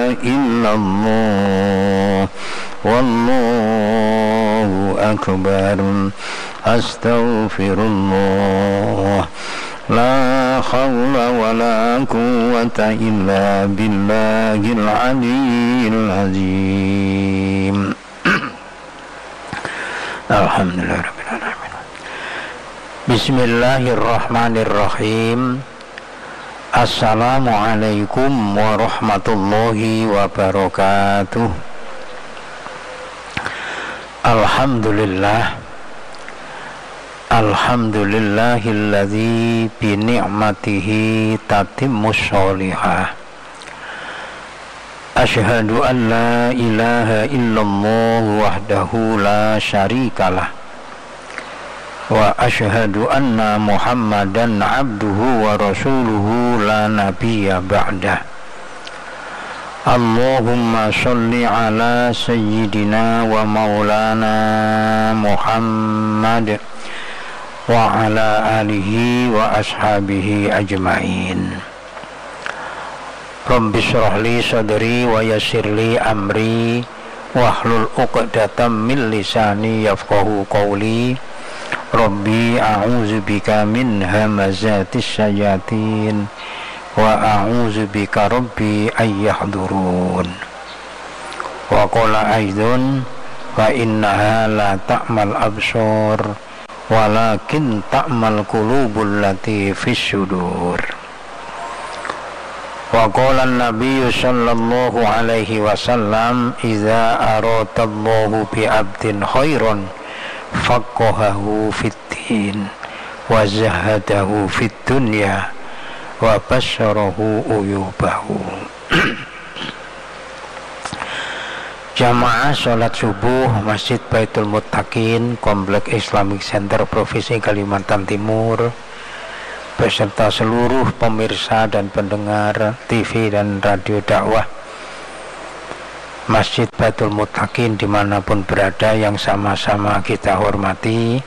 إلا الله والله أكبر أستغفر الله لا حول ولا قوة إلا بالله العلي العظيم. Alhamdulillah rabbil alamin. Bismillahirrahmanirrahim. Assalamualaikum warahmatullahi wabarakatuh. Alhamdulillah. Alhamdulillahilladzi bi ni'matihi tatimmus sholihah. Asyhadu an la ilaha illallah wahdahu la syarikalah. Wa asyhadu anna Muhammadan abduhu wa rasuluhu la nabiyya ba'dah. Allahumma sholli ala sayyidina wa maulana Muhammad wa ala alihi wa ashabihi ajma'in. Rabbi shrah li sadri wa yassir li amri wahlul 'uqdatam min lisani yafqahu qawli. Rabbi a'udzu bika min hamazatis syayatin wa a'udzu bika rabbi ay yahdurun. Wa qala aidan fa innaha la ta'mal absar walakin ta'mal qulubul lati fis sudur. Wa qala an-nabiy sallallahu alaihi wasallam idza aradallahu bi 'abdin khairan faqahahu fid din wa zahadahu fid dunya wa basyarahu uyubahu. Jamaah sholat subuh Masjid Baitul Muttaqin, Komplek Islamic Center Provinsi Kalimantan Timur, beserta seluruh pemirsa dan pendengar TV dan radio dakwah Masjid Baitul Muttaqin dimanapun berada yang sama-sama kita hormati.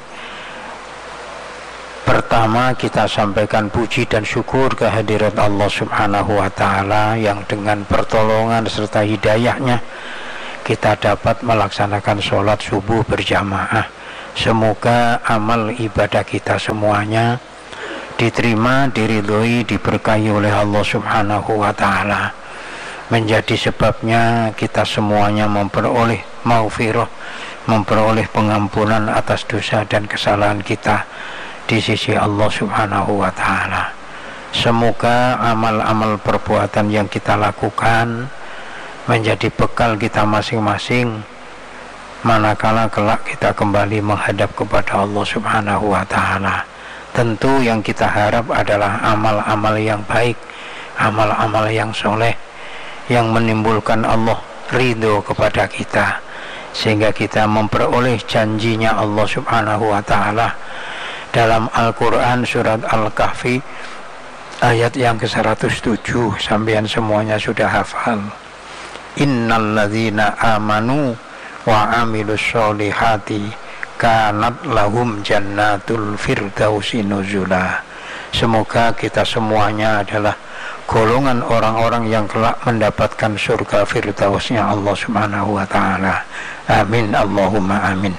Pertama, kita sampaikan puji dan syukur kehadirat Allah Subhanahu wa Ta'ala yang dengan pertolongan serta hidayahnya kita dapat melaksanakan sholat subuh berjamaah. Semoga amal ibadah kita semuanya diterima, diridhoi, diberkahi oleh Allah Subhanahu wa Ta'ala, menjadi sebabnya kita semuanya memperoleh maghfirah, memperoleh pengampunan atas dosa dan kesalahan kita di sisi Allah Subhanahu wa Ta'ala. Semoga amal-amal perbuatan yang kita lakukan menjadi bekal kita masing-masing manakala kelak kita kembali menghadap kepada Allah Subhanahu wa Ta'ala. Tentu yang kita harap adalah amal-amal yang baik, amal-amal yang soleh, yang menimbulkan Allah ridho kepada kita, sehingga kita memperoleh janjinya Allah Subhanahu wa Ta'ala dalam Al-Quran surat Al-Kahfi ayat yang ke-107. Sampean semuanya sudah hafal. Innalladzina amanu wa amilus sholihati kanat lahum jannatul firdausi nuzula. Semoga kita semuanya adalah golongan orang-orang yang kelak mendapatkan surga firdausnya Allah Subhanahu wa Ta'ala. Amin Allahumma amin.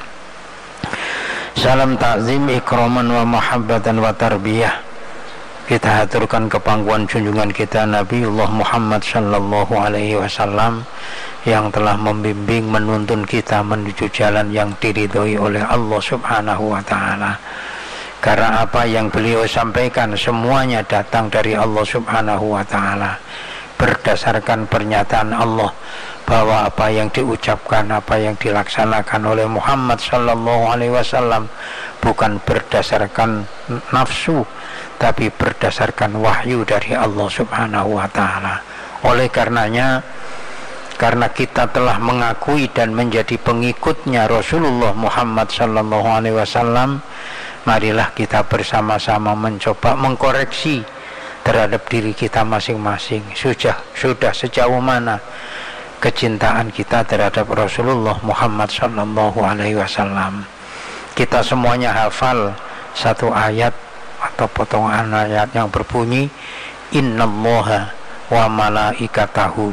Salam ta'zim ikraman wa mahabbatan wa tarbiyah kita haturkan ke pangkuan junjungan kita Nabiullah Muhammad sallallahu alaihi wasallam yang telah membimbing, menuntun kita menuju jalan yang diridhoi oleh Allah Subhanahu wa Ta'ala. Karena apa yang beliau sampaikan semuanya datang dari Allah Subhanahu wa Ta'ala, berdasarkan pernyataan Allah bahwa apa yang diucapkan, apa yang dilaksanakan oleh Muhammad sallallahu alaihi wasallam bukan berdasarkan nafsu, tapi berdasarkan wahyu dari Allah Subhanahu wa Ta'ala. Oleh karenanya, karena kita telah mengakui dan menjadi pengikutnya Rasulullah Muhammad sallallahu alaihi wasallam, marilah kita bersama-sama mencoba mengkoreksi terhadap diri kita masing-masing. Sudah sejauh mana kecintaan kita terhadap Rasulullah Muhammad sallallahu alaihi wasallam. Kita semuanya hafal satu ayat atau potongan ayat yang berbunyi innallaha wa malaikatahu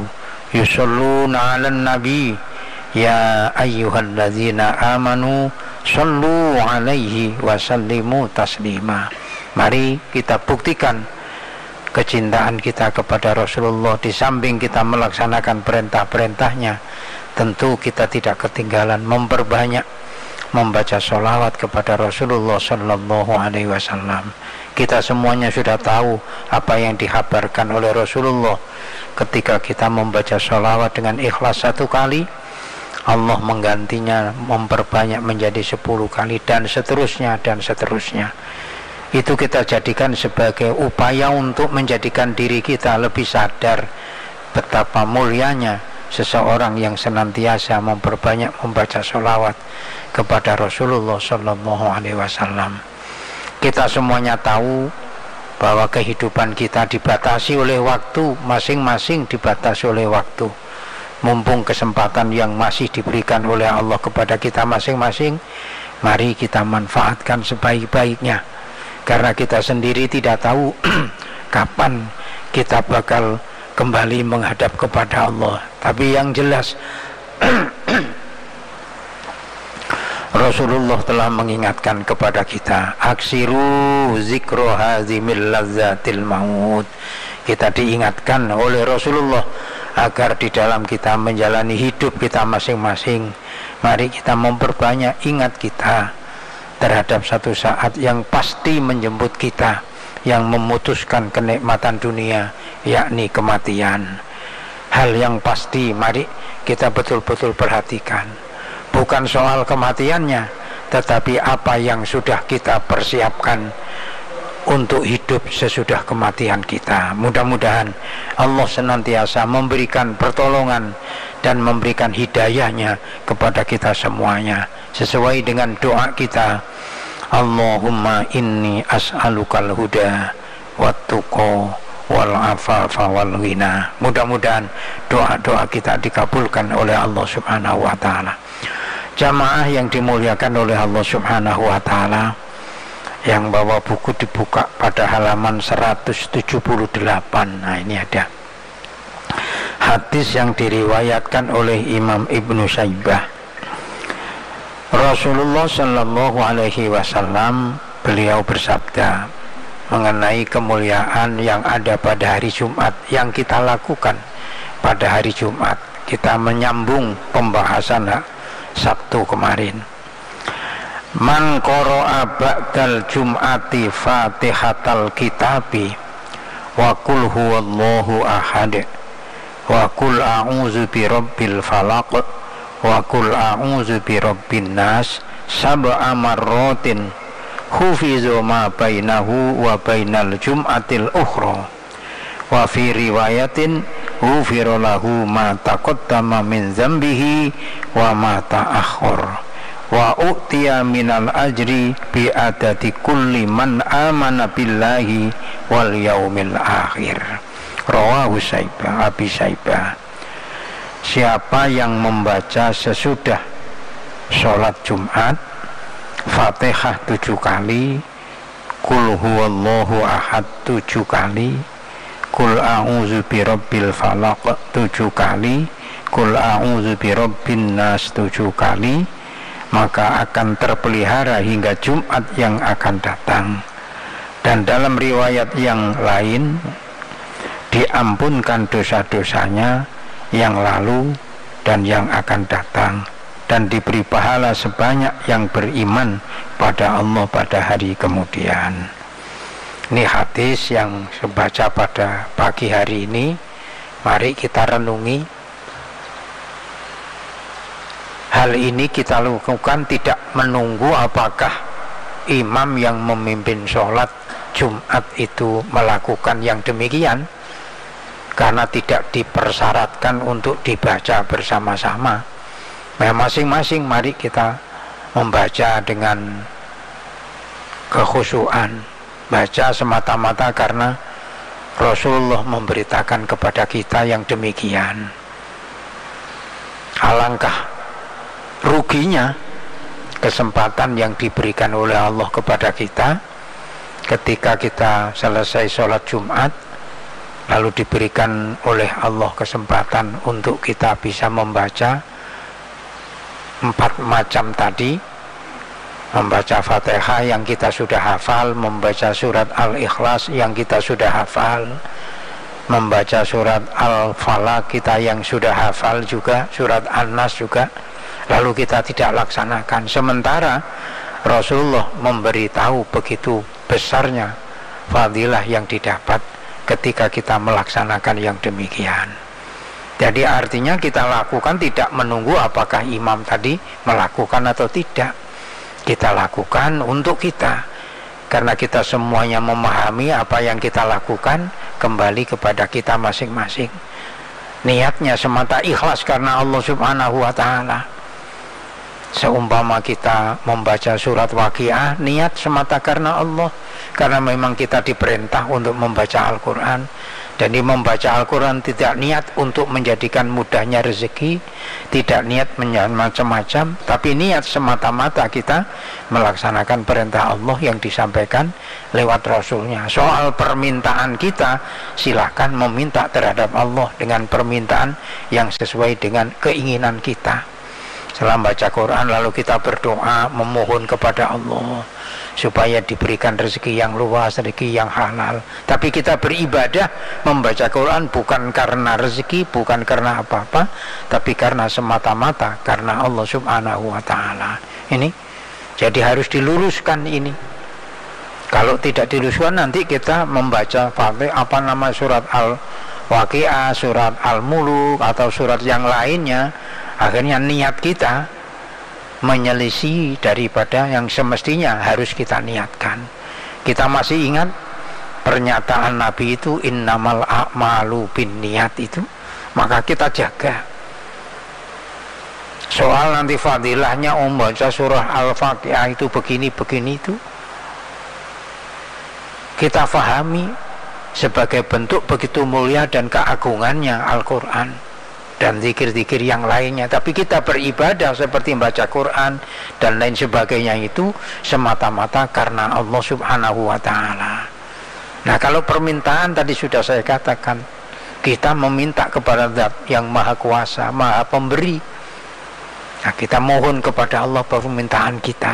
yusholluna 'alan nabi ya ayyuhalladzina amanu shallu 'alaihi wa sallimu taslima. Mari kita buktikan kecintaan kita kepada Rasulullah. Di samping kita melaksanakan perintah-perintahnya, tentu kita tidak ketinggalan memperbanyak membaca sholawat kepada Rasulullah Sallallahu Alaihi Wasallam. Kita semuanya sudah tahu apa yang dikabarkan oleh Rasulullah. Ketika kita membaca sholawat dengan ikhlas 1 kali, Allah menggantinya memperbanyak menjadi 10 kali, dan seterusnya dan seterusnya. Itu kita jadikan sebagai upaya untuk menjadikan diri kita lebih sadar betapa mulianya seseorang yang senantiasa memperbanyak membaca sholawat kepada Rasulullah Sallallahu Alaihi Wasallam. Kita semuanya tahu bahwa kehidupan kita dibatasi oleh waktu, masing-masing dibatasi oleh waktu. Mumpung kesempatan yang masih diberikan oleh Allah kepada kita masing-masing, mari kita manfaatkan sebaik-baiknya, karena kita sendiri tidak tahu kapan kita bakal kembali menghadap kepada Allah. Tapi yang jelas Rasulullah telah mengingatkan kepada kita, aksiru zikro hazimil lazzatil maut. Kita diingatkan oleh Rasulullah agar di dalam kita menjalani hidup kita masing-masing, mari kita memperbanyak ingat kita terhadap satu saat yang pasti menjemput kita, yang memutuskan kenikmatan dunia, yakni kematian. Hal yang pasti mari kita betul-betul perhatikan, bukan soal kematiannya, tetapi apa yang sudah kita persiapkan untuk hidup sesudah kematian kita. Mudah-mudahan Allah senantiasa memberikan pertolongan dan memberikan hidayahnya kepada kita semuanya, sesuai dengan doa kita, Allahumma inni as'alukal huda wattuqa wal afafa wal ghina. Mudah-mudahan doa-doa kita dikabulkan oleh Allah Subhanahu wa taala. Jamaah yang dimuliakan oleh Allah Subhanahu wa taala, yang bawa buku dibuka pada halaman 178. Nah, ini ada hadis yang diriwayatkan oleh Imam Ibnu Syaibah. Rasulullah Sallallahu Alaihi Wasallam, beliau bersabda mengenai kemuliaan yang ada pada hari Jumat, yang kita lakukan pada hari Jumat. Kita menyambung pembahasan Sabtu kemarin. Man qara'a ba'dal jum'ati fatihatal kitabi wa qul huwallahu ahad wa qul a'udzu birabbil falaq wa qul a'udzu birabbin nas sab'a marratin hufizu ma bainahu wa bainal jum'atil ukhra wa fi riwayatin ghufira lahu ma taqaddama min dzambihi wa ma ta'akhkhara wa u'tiya minal ajri bi adati kulli man amana billahi wal yaumil akhir. Rawahu Syaibah, Abi Syaibah. Siapa yang membaca sesudah sholat Jumat Fatihah 7 kali, Qul huwallahu ahad 7 kali, Qul a'udzu birabbil falaq 7 kali, Qul a'udzu birabbin nas 7 kali, maka akan terpelihara hingga Jumat yang akan datang. Dan dalam riwayat yang lain, diampunkan dosa-dosanya yang lalu dan yang akan datang, dan diberi pahala sebanyak yang beriman pada Allah pada hari kemudian. Ini hadis yang saya baca pada pagi hari ini. Mari kita renungi. Hal ini kita lakukan tidak menunggu apakah imam yang memimpin sholat Jumat itu melakukan yang demikian, karena tidak dipersyaratkan untuk dibaca bersama-sama. Masing-masing mari kita membaca dengan kekhusyuan, baca semata-mata karena Rasulullah memberitakan kepada kita yang demikian. Alangkah ruginya kesempatan yang diberikan oleh Allah kepada kita ketika kita selesai sholat Jumat, lalu diberikan oleh Allah kesempatan untuk kita bisa membaca 4 macam tadi, membaca Fatihah yang kita sudah hafal, membaca surat Al-Ikhlas yang kita sudah hafal, membaca surat Al-Falaq kita yang sudah hafal juga, surat An-Nas juga, lalu kita tidak laksanakan. Sementara Rasulullah memberitahu begitu besarnya fadilah yang didapat ketika kita melaksanakan yang demikian. Jadi artinya kita lakukan tidak menunggu apakah imam tadi melakukan atau tidak. Kita lakukan untuk kita, karena kita semuanya memahami apa yang kita lakukan kembali kepada kita masing-masing. Niatnya semata ikhlas karena Allah Subhanahu wa ta'ala. Seumpama kita membaca surat Waqiah, niat semata karena Allah, karena memang kita diperintah untuk membaca Al-Quran. Dan di membaca Al-Quran tidak niat untuk menjadikan mudahnya rezeki, tidak niat macam-macam, tapi niat semata-mata kita melaksanakan perintah Allah yang disampaikan lewat Rasulnya. Soal permintaan kita, silakan meminta terhadap Allah dengan permintaan yang sesuai dengan keinginan kita. Setelah baca Quran lalu kita berdoa memohon kepada Allah supaya diberikan rezeki yang luas, rezeki yang halal. Tapi kita beribadah membaca Quran bukan karena rezeki, bukan karena apa-apa, tapi karena semata-mata karena Allah Subhanahu wa ta'ala. Ini jadi harus diluruskan ini. Kalau tidak diluruskan nanti kita membaca Fatihah, surat Al-Waqiah, surat Al-Muluk atau surat yang lainnya, akhirnya niat kita menyelisih daripada yang semestinya harus kita niatkan. Kita masih ingat pernyataan Nabi itu, innamal a'malu binniyat itu, maka kita jaga. Soal nanti fadilahnya membaca surah Al-Fatihah itu begini-begini itu kita fahami sebagai bentuk begitu mulia dan keagungannya Al-Quran dan zikir-zikir yang lainnya. Tapi kita beribadah seperti membaca Quran dan lain sebagainya itu semata-mata karena Allah Subhanahu wa ta'ala. Nah, kalau permintaan tadi sudah saya katakan, kita meminta kepada Zat yang Maha Kuasa, Maha Pemberi. Nah, kita mohon kepada Allah permintaan kita.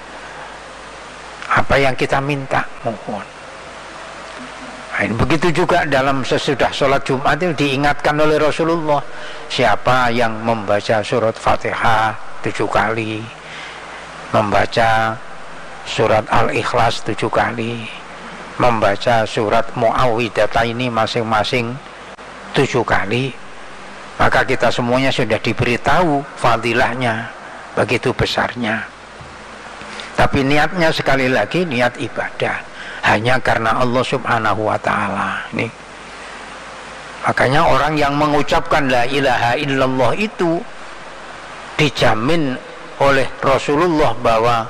Apa yang kita minta, mohon. Begitu juga dalam sesudah sholat Jumat itu diingatkan oleh Rasulullah, siapa yang membaca surat Fatihah 7 kali, membaca surat Al-Ikhlas 7 kali, membaca surat Muawwidataini masing-masing 7 kali, maka kita semuanya sudah diberitahu fadilahnya begitu besarnya. Tapi niatnya sekali lagi niat ibadah, hanya karena Allah Subhanahu wa ta'ala. Nih, makanya orang yang mengucapkan la ilaha illallah itu dijamin oleh Rasulullah bahwa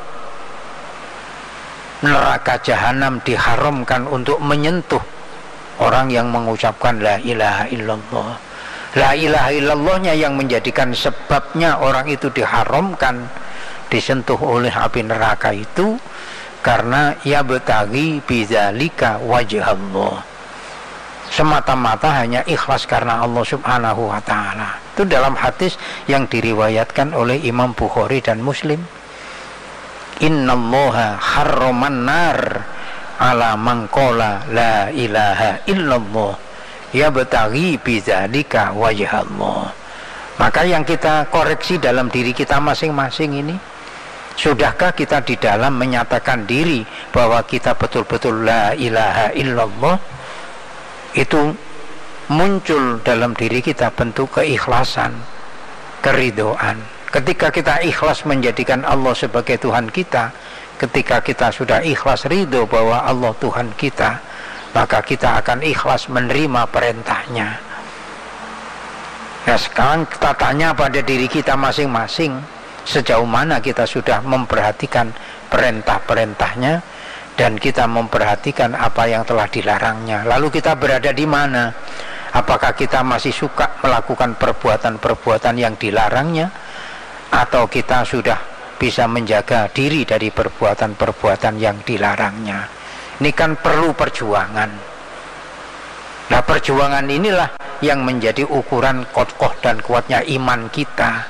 neraka jahanam diharamkan untuk menyentuh orang yang mengucapkan la ilaha illallah. La ilaha illallahnya yang menjadikan sebabnya orang itu diharamkan disentuh oleh api neraka itu karena ya betagi bidzalika wajh Allah, semata-mata hanya ikhlas karena Allah Subhanahu wa ta'ala. Itu dalam hadis yang diriwayatkan oleh Imam Bukhari dan Muslim, innallaha harraman nar ala man qala la ilaha illallah ya betagi bidzalika wajh Allah. Maka yang kita koreksi dalam diri kita masing-masing ini, sudahkah kita di dalam menyatakan diri bahwa kita betul-betul la ilaha illallah, itu muncul dalam diri kita bentuk keikhlasan, keridhaan. Ketika kita ikhlas menjadikan Allah sebagai Tuhan kita, ketika kita sudah ikhlas ridho bahwa Allah Tuhan kita, maka kita akan ikhlas menerima perintahnya. Nah, sekarang kita tanya pada diri kita masing-masing, sejauh mana kita sudah memperhatikan perintah-perintahnya dan kita memperhatikan apa yang telah dilarangnya. Lalu kita berada di mana? Apakah kita masih suka melakukan perbuatan-perbuatan yang dilarangnya, atau kita sudah bisa menjaga diri dari perbuatan-perbuatan yang dilarangnya? Ini kan perlu perjuangan. Nah, perjuangan inilah yang menjadi ukuran kokoh dan kuatnya iman kita.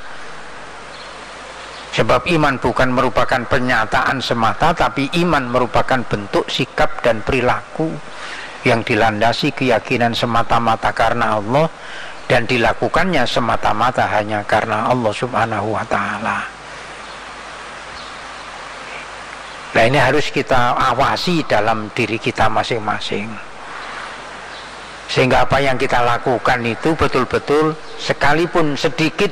Sebab iman bukan merupakan pernyataan semata, tapi iman merupakan bentuk sikap dan perilaku yang dilandasi keyakinan semata-mata karena Allah dan dilakukannya semata-mata hanya karena Allah Subhanahu wa ta'ala. Nah, ini harus kita awasi dalam diri kita masing-masing, sehingga apa yang kita lakukan itu betul-betul, sekalipun sedikit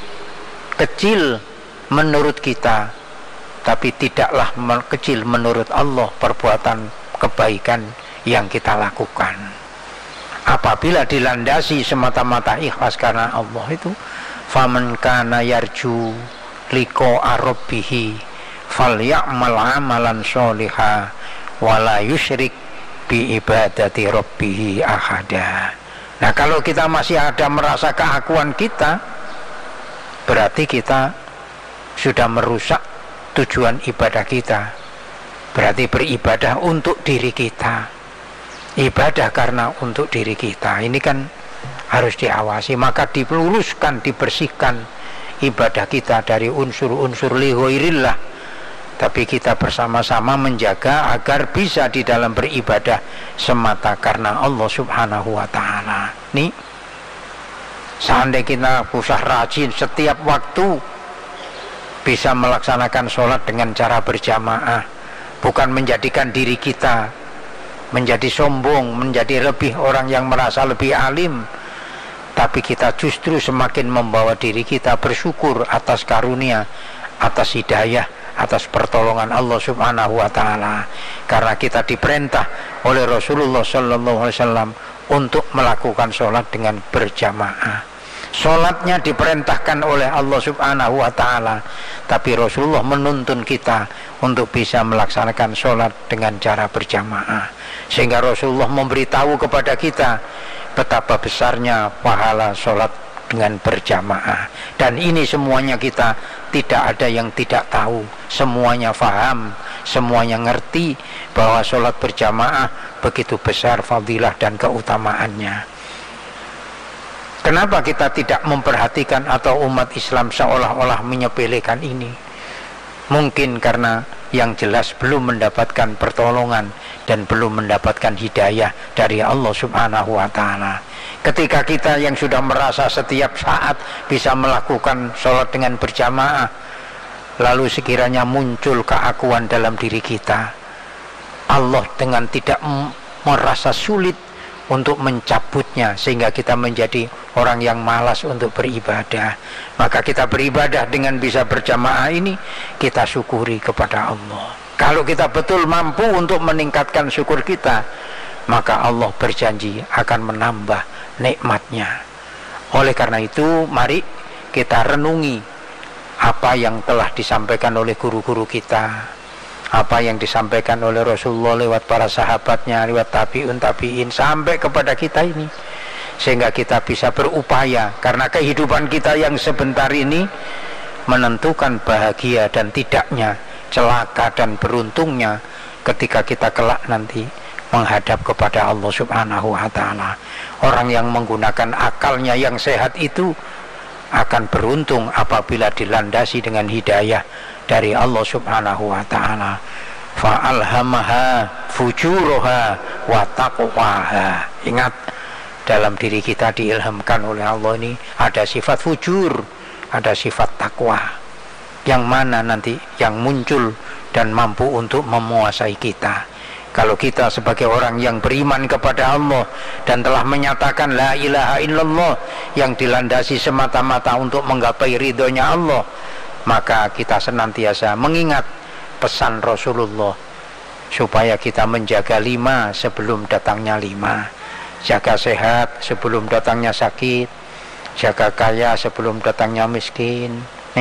kecil menurut kita, tapi tidaklah kecil menurut Allah perbuatan kebaikan yang kita lakukan. Apabila dilandasi semata-mata ikhlas karena Allah itu, faman kana yarju liqa'a rabbih falyamal amalan sholiha wala yusyrik bi ibadati rabbih ahada. Nah, kalau kita masih ada merasa keakuan kita, berarti kita sudah merusak tujuan ibadah kita. Berarti beribadah untuk diri kita, ibadah karena untuk diri kita. Ini kan harus diawasi, maka diluruskan, dibersihkan ibadah kita dari unsur-unsur li ghairillah, tapi kita bersama-sama menjaga agar bisa di dalam beribadah semata karena Allah Subhanahu wa ta'ala. Nih, seandainya kita usah rajin setiap waktu bisa melaksanakan sholat dengan cara berjamaah, bukan menjadikan diri kita menjadi sombong, menjadi lebih orang yang merasa lebih alim, tapi kita justru semakin membawa diri kita bersyukur atas karunia, atas hidayah, atas pertolongan Allah Subhanahu wa ta'ala, karena kita diperintah oleh Rasulullah sallallahu alaihi wasallam untuk melakukan sholat dengan berjamaah. Sholatnya diperintahkan oleh Allah Subhanahu wa ta'ala, tapi Rasulullah menuntun kita untuk bisa melaksanakan sholat dengan cara berjamaah, sehingga Rasulullah memberitahu kepada kita betapa besarnya pahala sholat dengan berjamaah. Dan ini semuanya kita tidak ada yang tidak tahu, semuanya faham, semuanya ngerti bahwa sholat berjamaah begitu besar fadilah dan keutamaannya. Kenapa kita tidak memperhatikan atau umat Islam seolah-olah menyepelekan ini? Mungkin karena yang jelas belum mendapatkan pertolongan dan belum mendapatkan hidayah dari Allah Subhanahu wa ta'ala. Ketika kita yang sudah merasa setiap saat bisa melakukan sholat dengan berjamaah, lalu sekiranya muncul keakuan dalam diri kita, Allah dengan tidak merasa sulit untuk mencabutnya sehingga kita menjadi orang yang malas untuk beribadah, maka kita beribadah dengan bisa berjamaah ini, kita syukuri kepada Allah. Kalau kita betul mampu untuk meningkatkan syukur kita, maka Allah berjanji akan menambah nikmatnya. Oleh karena itu, mari kita renungi apa yang telah disampaikan oleh guru-guru kita, apa yang disampaikan oleh Rasulullah lewat para sahabatnya, lewat tabi'in sampai kepada kita ini, sehingga kita bisa berupaya, karena kehidupan kita yang sebentar ini menentukan bahagia dan tidaknya, celaka dan beruntungnya ketika kita kelak nanti menghadap kepada Allah Subhanahu wa ta'ala. Orang yang menggunakan akalnya yang sehat itu akan beruntung apabila dilandasi dengan hidayah dari Allah Subhanahu wa ta'ala. Fa'alhamaha fujuraha wa taqwaha. Ingat, dalam diri kita diilhamkan oleh Allah ini ada sifat fujur, ada sifat takwa, yang mana nanti yang muncul dan mampu untuk memuasai kita. Kalau kita sebagai orang yang beriman kepada Allah dan telah menyatakan la ilaha illallah, yang dilandasi semata-mata untuk menggapai ridhonya Allah, maka kita senantiasa mengingat pesan Rasulullah supaya kita menjaga 5 sebelum datangnya 5. Jaga sehat sebelum datangnya sakit, jaga kaya sebelum datangnya miskin,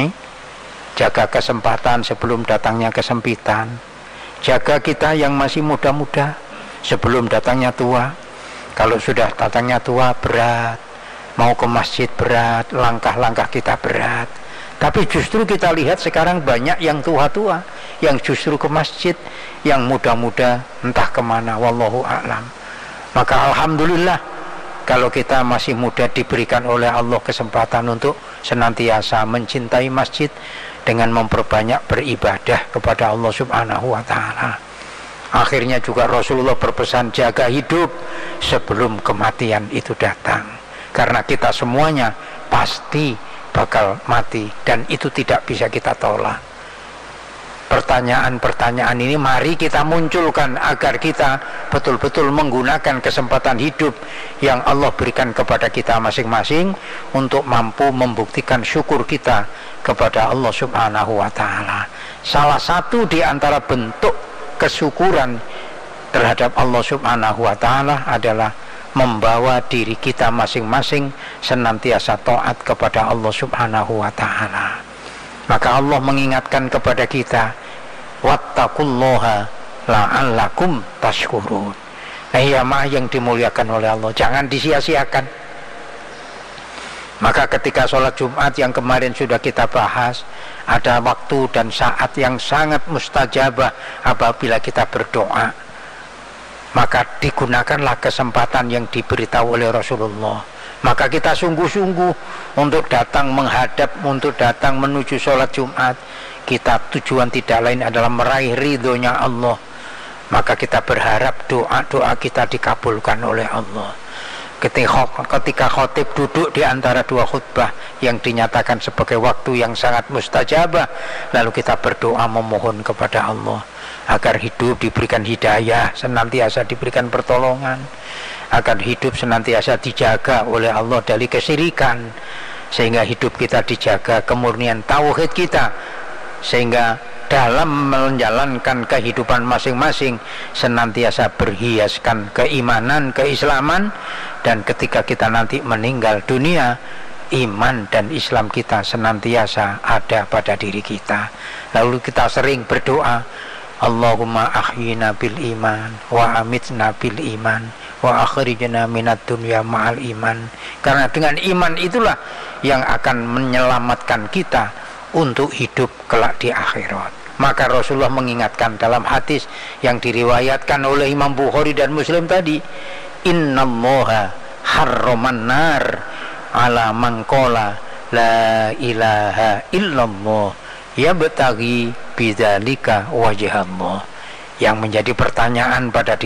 jaga kesempatan sebelum datangnya kesempitan, jaga kita yang masih muda-muda sebelum datangnya tua. Kalau sudah datangnya tua berat, mau ke masjid berat, langkah-langkah kita berat. Tapi justru kita lihat sekarang banyak yang tua-tua yang justru ke masjid, yang muda-muda entah kemana, wallahu a'lam. Maka alhamdulillah Kalau kita masih muda diberikan oleh Allah kesempatan untuk senantiasa mencintai masjid dengan memperbanyak beribadah kepada Allah Subhanahu wa ta'ala. Akhirnya juga Rasulullah berpesan, jaga hidup sebelum kematian itu datang, karena kita semuanya pasti bakal mati dan itu tidak bisa kita tolak. Pertanyaan-pertanyaan ini mari kita munculkan agar kita betul-betul menggunakan kesempatan hidup yang Allah berikan kepada kita masing-masing untuk mampu membuktikan syukur kita kepada Allah Subhanahu wa ta'ala. Salah satu di antara bentuk kesyukuran terhadap Allah Subhanahu wa ta'ala adalah membawa diri kita masing-masing senantiasa taat kepada Allah Subhanahu wa ta'ala. Maka Allah mengingatkan kepada kita, wattaqullaha la'allakum tashkurun. Jamaah yang dimuliakan oleh Allah, jangan disia-siakan. Maka ketika sholat Jumat yang kemarin sudah kita bahas, ada waktu dan saat yang sangat mustajabah apabila kita berdoa. Maka digunakanlah kesempatan yang diberitahu oleh Rasulullah. Maka kita sungguh-sungguh untuk datang menghadap, untuk datang menuju sholat Jumat. Kita tujuan tidak lain adalah meraih ridhonya Allah. Maka kita berharap doa-doa kita dikabulkan oleh Allah. Ketika khotib duduk di antara dua khutbah yang dinyatakan sebagai waktu yang sangat mustajabah, lalu kita berdoa memohon kepada Allah agar hidup diberikan hidayah, senantiasa diberikan pertolongan, agar hidup senantiasa dijaga oleh Allah dari kesyirikan, sehingga hidup kita dijaga kemurnian tauhid kita, sehingga dalam menjalankan kehidupan masing-masing senantiasa berhiaskan keimanan, keislaman, dan ketika kita nanti meninggal dunia, iman dan Islam kita senantiasa ada pada diri kita. Lalu kita sering berdoa, Allahumma ahyina bil iman wa amitna bil iman wa akhrijna minad dunya ma'al iman. Karena dengan iman itulah yang akan menyelamatkan kita untuk hidup kelak di akhirat. Maka Rasulullah mengingatkan dalam hadis yang diriwayatkan oleh Imam Bukhari dan Muslim tadi, innallaha harraman nar ala man qala la ilaha illallah yabtaghi bidzalika wajhallah. Yang menjadi pertanyaan pada